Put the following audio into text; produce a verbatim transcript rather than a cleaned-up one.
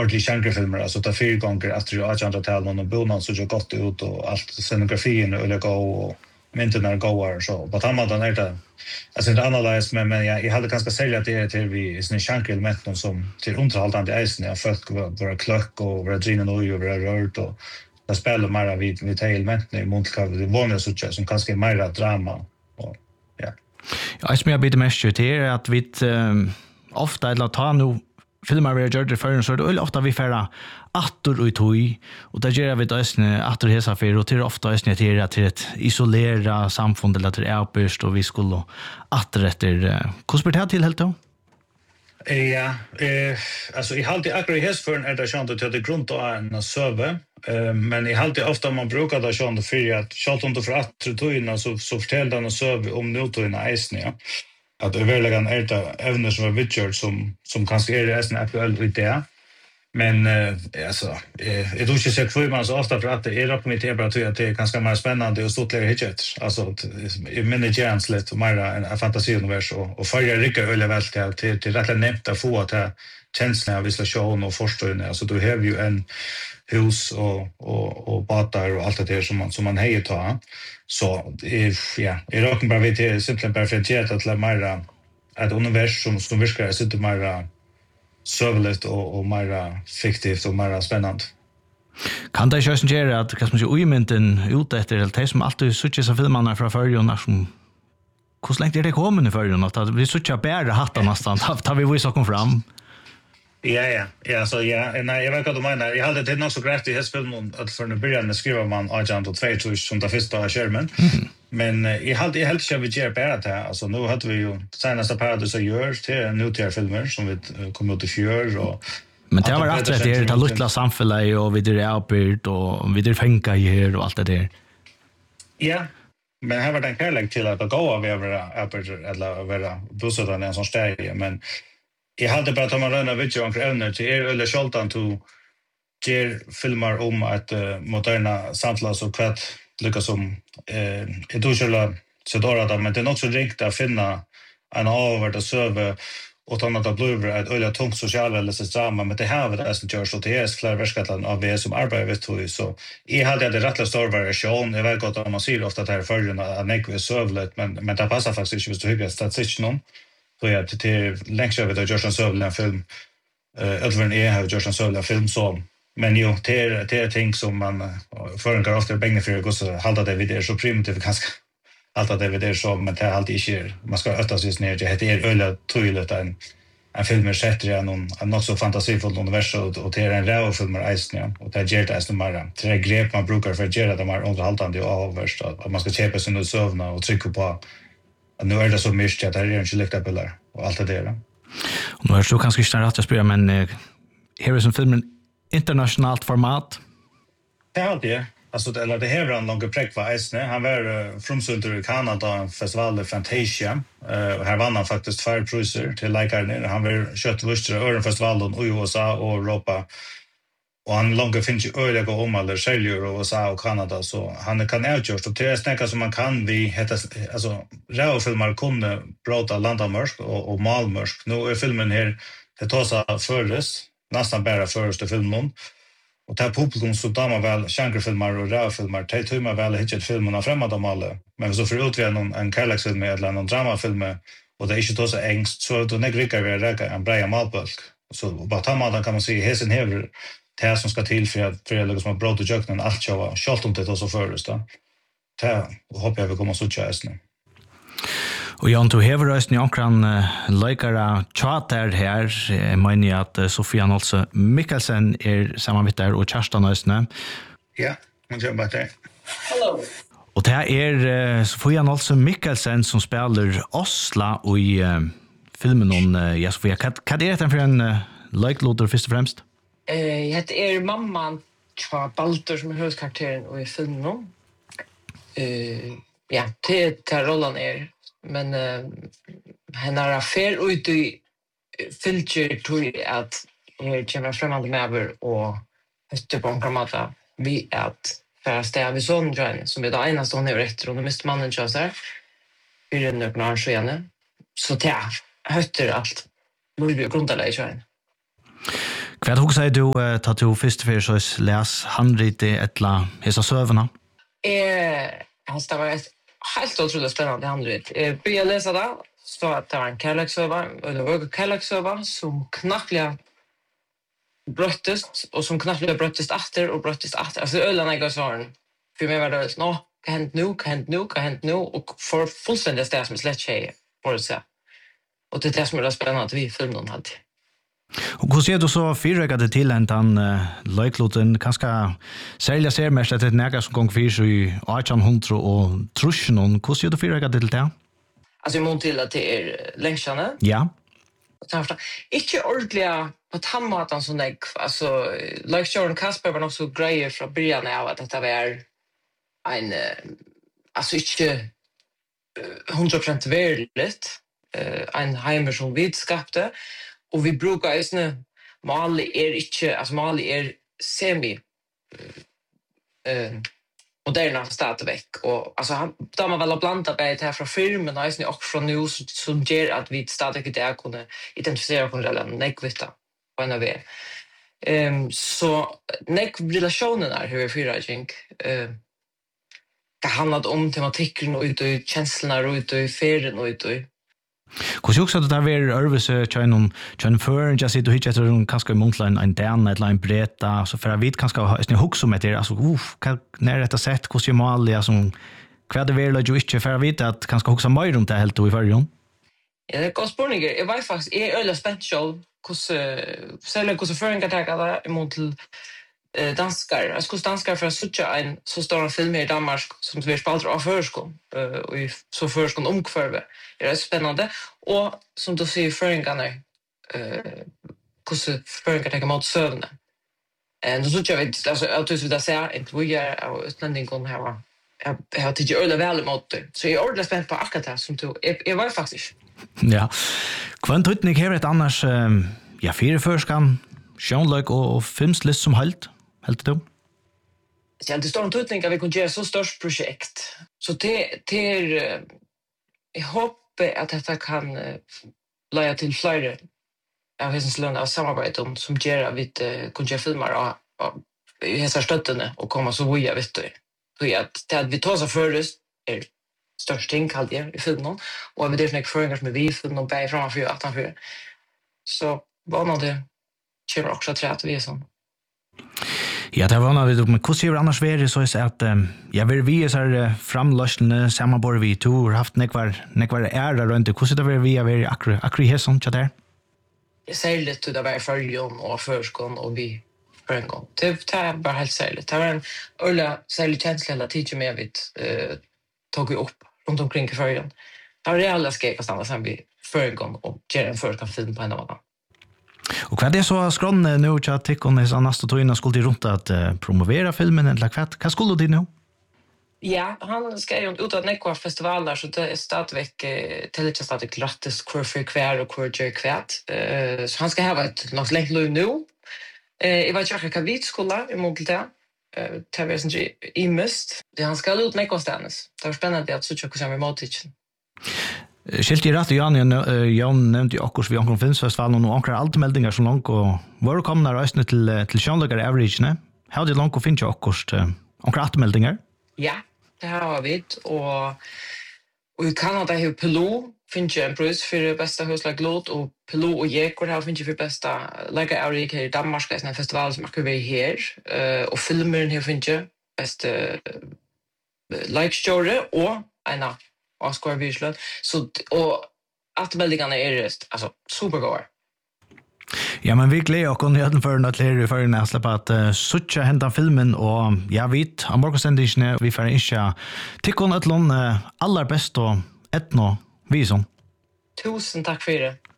ordentligt genrefilmer, alltså ta fyra gånger efter att jag tal någon bonan så jag gott ut och allt scenografin eller gå och mynten går så på tammadan är det alltså det analys men men jag, jag hade ganska sälja det till vi såna genreelement som till underhållande isen jag folk vara klock och vara drinen och vara rört och det spelar mer vid vid elementen i munkav det vanliga så som kanske är mer drama och ja. Ja, som jag blir mest ut är att vi um, ofta eller ta nu filmar vi gör det för så det ofta vi färra attor och toj och där gör vi det ösne attor hesa för och till ofta ösne till att till ett isolera samfund eller till uppbörst och vi skulle atträtter konspirera till helt då. Ja, eh alltså i halt i akkurat häst för är det chans att det grund och en server eh men i halt ofta man brukar det chans för att schalt under för att tojna så så fortäljer den server om notojna isen ja. Att det överläggan är det även som Richard som som kanske är det en aktuell idé. Men eh alltså eh det är ju så för man så ofta för att det är upp med temperatur att det är ganska mer spännande och stort läge hitchet. Alltså i minne chans lite och mer en fantasiunivers och och följa rycka öle väl till till, till rätt nämnt att få att ha känslan av isolation och förståelse. Alltså du har ju en hus och och och båtar och allt det där som man som man hejer ta. Så if ja, i rocken bara vet det simpelt bara för att att lära mer ett universum som viskar så det mer sövligt och och mer fiktivt och mer spännande. Kan det ju göra att kanske man ju omynten ute efter det som alltid sucha så filmarna från förrjorna som hur länge är det kommer i förrjorna att vi sucha bära hattar nästan tar vi vi så kom fram. Ja ja, ja så ja, nej jag vet vad du menar. Jag hade det nog så grävt i hästfilmen att för nu början skriva man agent och två tusen som det första skärmen. Mm. Men jag hade helt ska vi göra bättre det alltså nu hade vi ju senaste paradis och gör till nu till filmer som vi kommer ut i fjör och men det var rätt det är det lilla samhället och vi det är uppbyrt och vi det fänka här och allt det där. Ja. Men här var den kärlek till att gå av över uppbyrt eller vara bosatta i en sån stad men jag hade bara ta man röna video och ävner till er eller Scholtan to ger filmar om att uh, moderna samhället så kvart lyckas som eh ett oskylda så då att men det är också ringt att finna en över det server och ta något blöver ett öliga tungt socialrealistiskt drama men det här var det som gör så det är flera verksamheter av vi som arbetar vet du så i hade det rättla stor variation jag vet gott att man ser ofta att det här följande att nekve sövlet men men det passar faktiskt inte så hyggligt statistiskt någon så jag till till längst över det görs en sövlig film eh över en har gjort en sövlig film så men jo det det är ting som man förenkar ofta bänga för att så hålla det vid det så primitivt ganska allt det vid det så men det är alltid inte man ska ötta sig ner det heter öle tydligt en en film sätter jag någon en något så fantasifull universum och det är en rå film är isen och det ger det som bara tre grepp man brukar för att göra de här underhållande och avvärst att man ska köpa sig något sövna och trycka på nu är det så mycket att det är inte lika bilder och allt det där. Och nu är det så kanske inte rätt att spela men eh, här är som filmen internationellt format. Det är alltid, alltså det, eller det här var en lång präck var Eisne. Han var uh, frumsunter i Kanada en festival i Fantasia. Uh, och här vann han faktiskt två priser till läkaren. Han var kött vurstre Örenfestivalen i U S A och Europa. Och han långt finns ju öliga om eller säljer i U S A och Kanada så han kan utgörs och det är snäcka som man kan vi heter alltså rävfilmer kunde prata landamörsk och, och malmörsk. Nu är filmen här det tar sig förres nästan bara första filmen. Och det här publikum så damer väl genrefilmer och rävfilmer det tar man väl hittat filmerna framåt om alla. Men så för ut vi någon en kärleksfilm eller någon dramafilm och det är inte då så ängst så då när grikar vi räcka en bra malbulk. Så bara tar man kan man se hesen hever det som ska till för att för att liksom bra till jöknen allt så var schalt om det så först då. Det hoppas jag vi kommer så tjäs nu. Och Jan to have rest ni ankran uh, likara charter här uh, menar jag att uh, Sofia Nolse Mikkelsen är samarbetare och Kerstin Ösne. Ja, man kör bara det. Hello. Och det här är uh, Sofia Nolse Mikkelsen som spelar Osla och i uh, filmen om uh, ja Sofia kan kan det är för en uh, like låter först och främst. Eh uh, det är mamman Tja Baltor som är huvudkaraktären och i filmen. Eh uh, ja, det är rollen är men uh, henne har affär ut i filter tror att jag kommer främmande med över och hötte på en kramata vi att för att stäva vid sån join som är det ena som hon är rätt och då måste mannen köra så här i den öppna så igen så det hötter allt nu blir grundlägg join. Hva husker du uh, ta du først for så les handrite etla hesa søvna? Eh, alltså det var ett helt otroligt spännande handrit. Jag började läsa det, så att det var en kärleksöva, eller var kärleksöva som knappt bröttes och som knappt bröttes efter och bröttes efter. Alltså ölen är sån. För mig var det nå, vad hänt nu, vad hänt nu, vad hänt nu och för fullständigt det som är slätt tjej på det så. Och det är det som är spännande vi filmen hade. Och hur ser du så fyrräckade till en den uh, lejkloten kanske sälja ser mest att det näga som gång fyrs i arton hundra och truschen hur ser du fyrräckade till det? Alltså imot till att det är längstjärna. Ja. Ikke ordentligt på tannmaten som jeg, altså, like Jordan Kasper var nok så greier fra början av at dette var en, uh, altså ikke uh, hundra prosent verligt, uh, en heimer som vi skapte, og vi brukar eisne, Mali er ikke, altså Mali er semi uh, uh, moderna stadigvæk, og altså, han, da man vel har blandat bæret her fra filmen, og eisne også fra nu, som gjør at vi stadig ikke kunne identifisere oss redan nekvita på en av vi. Um, så nekv-relationen er hur fyra, Jink. Uh, det handlade om tematikken og ut og känslorna og ut og ferien og ut og Hvordan også det der vil øvelse kjønnen kjønnen før, jeg sier du ikke etter kanskje muntla en dan eller en breta, så for jeg vet kanskje en hukk som etter, altså, uff, når er dette sett, hvordan er malig, altså, hva er det vil jo ikke, for jeg vet at kanskje hukk som mer om det helt i førjen? Ja, det er godt spørninger. Jeg var faktisk, jeg er øyelig spent selv, hvordan, selv hvordan føringer tenker det imot til eh, danskar. Jeg skulle danskar for å sutte en så stor film her i Danmark som vi spalter av førskolen, uh, og i så førskolen omkvarve. Det er spännande. Och som du säger föringarna eh hur föringar tänker mot sövna. Eh då så jag vet alltså att du vill säga inte vi är och utlänningen här var. Jag har tycker öle väl mot det. Så jag är ordentligt spänd på akkurat det som du jag var faktiskt. Ja. Kvant ut ni har ett annars um, ja fyra förskan Jean-Luc och filmslist som halt. Helt du? Ja, det står en tutning att vi kan göra så stort projekt. Så det det är jag hoppas att detta kan uh, lägga till fler av hessens lön av samarbete som gör att vi uh, kan göra filmer och, och i hessar stöttene och komma så via, vet du. Så att det att vi tar så förrest är störst ting kallt jag i filmen och vi definitivt föringar som är vi i filmen och bär framför och utanför. Så vad det kommer också att träda att vi är sån. Ja, det var noe vi, men hvordan gjør annars være så er at um, ja, vi er så her framløsende sammenbord vi to har haft nekvar, nekvar ære rundt det. Hvordan er det vi er akkurat akkur her sånn, kjent her? Det er særlig til det var følgen og førskån og vi for en gang. Det, det er bare helt særlig. Det var en øyla særlig kjensle hele tiden med vi uh, tog opp rundt omkring i følgen. Det var reale skrevet stannet sammen vi for en gang og gjør en førskån film på en av dem. Og hva er det så skrån nu til at tikkene i neste togene skulle de rundt at uh, promovera filmen, eller hva, hva skulle de nå? Ja, han ska ju ut av nekva festivaler, så det är stadigvæk eh, till att stadig gratis kvar för kvar och kvar gör kvärt. Eh, så han ska ha ett något längt liv nu. Eh, jag vet inte vad vi skulle i mål till det. Eh, det var sånt i mist. Det han ska ut nekva stannes. Det var spännande att så tjocka som i måltidsen. Skilt i rett, Jan, Jan nevnte jo akkurat vi omkring Filmsfestivalen og omkring alt meldingar så langt, og var kommet røysene til, til Jean-Luc Average-ne? Har de langt å finne jo akkurat omkring alt meldingar? Ja, det har vi, og, og i Kanada har Pelou finnes en pris for bästa huslag låt, og Pelou og Jekor har finnes for bästa Like Average her i Danmark, en festival som akkurat vi her, uh, og filmeren har finnes bästa uh, like-story, og en av Oscar Virslund. Så och att meldingarna är just alltså supergoda. Ja, men vi gleder oss nyheten for at lære for å slippe at uh, suttje hentan filmen, og jeg vet, av morgensendisene, vi får ikke tikkene et eller annet aller best og etno vi som. Tusen takk for det.